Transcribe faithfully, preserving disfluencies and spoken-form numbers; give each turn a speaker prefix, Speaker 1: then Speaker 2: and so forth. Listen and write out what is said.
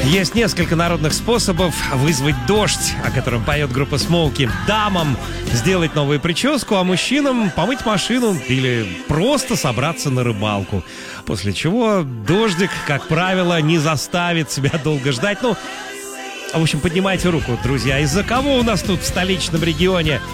Speaker 1: Есть несколько народных способов вызвать дождь, о котором поет группа Смоуки. Дамам сделать новую прическу, а мужчинам помыть машину или просто собраться на рыбалку. После чего дождик, как правило, не заставит себя долго ждать. Ну, в общем, поднимайте руку, друзья. Из-за кого у нас тут в столичном регионе